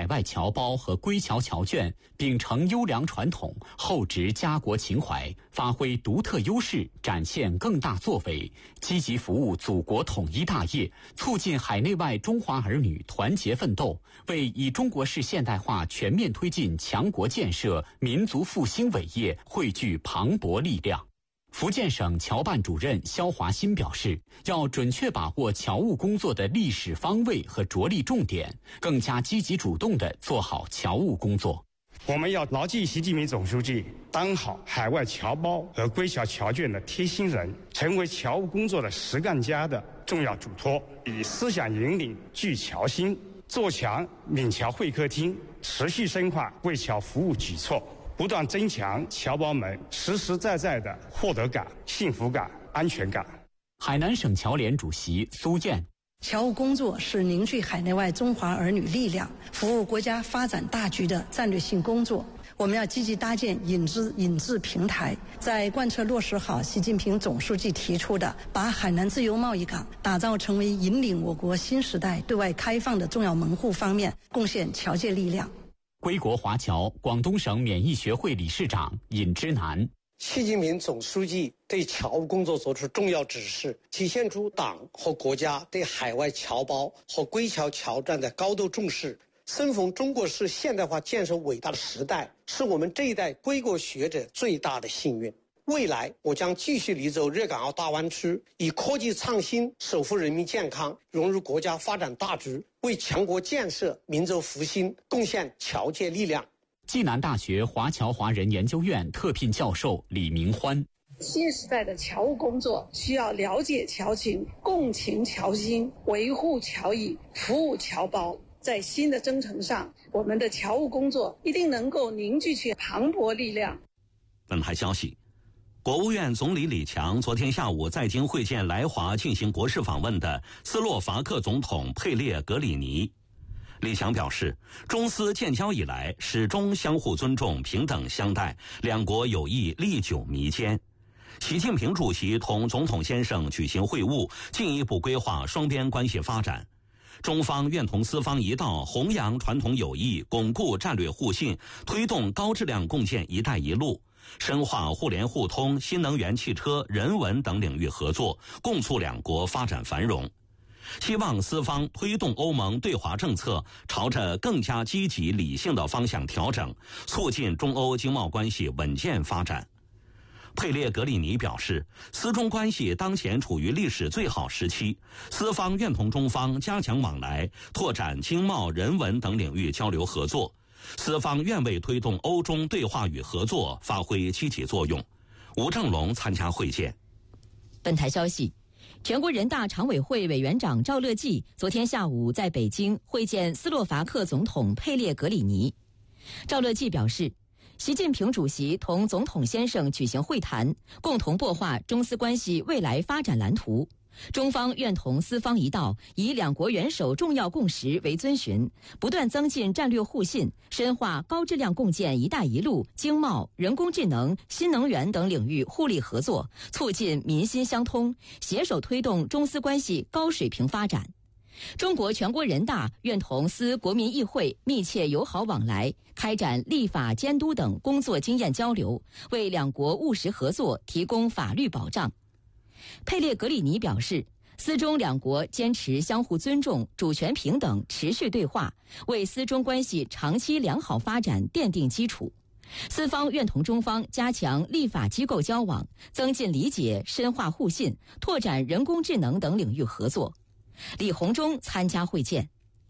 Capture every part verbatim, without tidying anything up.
外侨胞和归侨侨眷，秉承优良传统，厚植家国情怀，发挥独特优势，展现更大作为，积极服务祖国统一大业，促进海内外中华儿女团结奋斗，为以中国式现代化全面推进强国建设、民族复兴伟业汇聚磅礴力量。福建省侨办主任肖华新表示，要准确把握侨务工作的历史方位和着力重点，更加积极主动地做好侨务工作。 我们要牢记习近平总书记当好海外侨胞和归侨侨眷的贴心人，成为侨务工作的实干家的重要嘱托，以思想引领聚侨心，做强闽侨会客厅，持续深化为侨服务举措，不断增强侨胞们实实在在的获得感、幸福感、安全感。 海南省侨联主席苏燕， 侨务工作是凝聚海内外中华儿女力量、服务国家发展大局的战略性工作。我们要积极搭建引资引智平台，在贯彻落实好习近平总书记提出的把海南自由贸易港打造成为引领我国新时代对外开放的重要门户方面，贡献侨界力量。 归国华侨广东省免疫学会理事长尹之南， 习近平总书记对侨务工作作出重要指示，体现出党和国家对海外侨胞和归侨侨眷的高度重视。生逢中国式现代化建设伟大的时代，是我们这一代归国学者最大的幸运。未来我将继续力走粤港澳大湾区，以科技创新守护人民健康，融入国家发展大局，为强国建设、民族复兴贡献侨界力量。 暨南大学华侨华人研究院特聘教授李明欢， 新时代的侨务工作需要了解侨情、共情侨心、维护侨谊、服务侨胞。在新的征程上，我们的侨务工作一定能够凝聚起磅礴力量。 本台消息，国务院总理李强昨天下午在京会见来华进行国事访问的斯洛伐克总统佩列格里尼。李强表示，中斯建交以来始终相互尊重、平等相待，两国友谊历久弥坚。习近平主席同总统先生举行会晤，进一步规划双边关系发展。中方愿同斯方一道，弘扬传统友谊，巩固战略互信，推动高质量共建“一带一路”，深化互联互通、新能源汽车、人文等领域合作，共促两国发展繁荣。希望斯方推动欧盟对华政策朝着更加积极理性的方向调整，促进中欧经贸关系稳健发展。佩列格里尼表示，斯中关系当前处于历史最好时期，斯方愿同中方加强往来，拓展经贸、人文等领域交流合作。斯方愿为推动欧中对话与合作发挥积极作用。吴正龙参加会见。 本台消息，全国人大常委会委员长赵乐际昨天下午在北京会见斯洛伐克总统佩列格里尼。赵乐际表示，习近平主席同总统先生举行会谈，共同擘画中斯关系未来发展蓝图。中方愿同斯方一道，以两国元首重要共识为遵循，不断增进战略互信，深化高质量共建“一带一路”经贸、人工智能、新能源等领域互利合作，促进民心相通，携手推动中斯关系高水平发展。中国全国人大愿同斯国民议会密切友好往来，开展立法监督等工作经验交流，为两国务实合作提供法律保障。佩列格里尼表示，斯中两国坚持相互尊重、主权平等，持续对话，为斯中关系长期良好发展奠定基础。斯方愿同中方加强立法机构交往，增进理解，深化互信，拓展人工智能等领域合作。李鸿忠参加会见。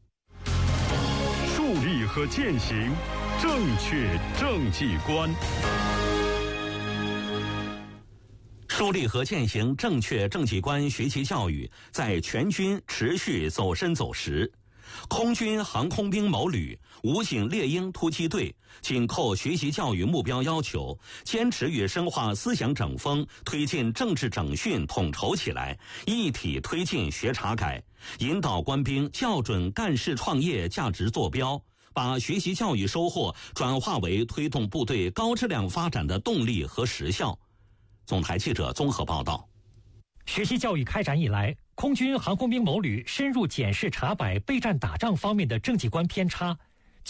树立和践行正确政绩观。 树立和践行正确政绩观学习教育在全军持续走深走实。空军航空兵某旅武警猎鹰突击队紧扣学习教育目标要求，坚持与深化思想整风，推进政治整训统筹起来，一体推进学查改，引导官兵校准干事创业价值坐标，把学习教育收获转化为推动部队高质量发展的动力和实效。总台记者综合报道。 学习教育开展以来，空军航空兵某旅深入检视查摆备战打仗方面的政绩观偏差，